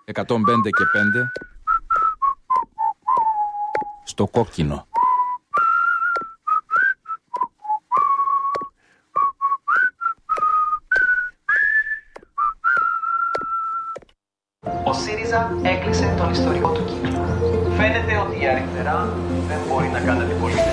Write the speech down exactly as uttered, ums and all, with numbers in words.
εκατόν πέντε και πέντε στο κόκκινο. Ο ΣΥΡΙΖΑ έκλεισε τον ιστορικό του κύκλο. Φαίνεται ότι η αριστερά δεν μπορεί να κάνει αντιπολίτευση.